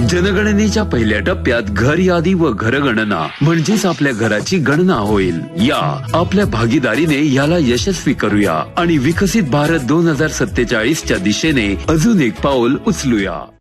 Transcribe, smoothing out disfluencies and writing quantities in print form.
जनगणनेच्या पहिल्या टप्प्यात घर यादी व घरगणना म्हणजेच आपल्या घराची गणना होईल. या आपल्या भागीदारीने याला यशस्वी करूया आणि विकसित भारत 2047च्या दिशेने अजून एक पाऊल उचलूया.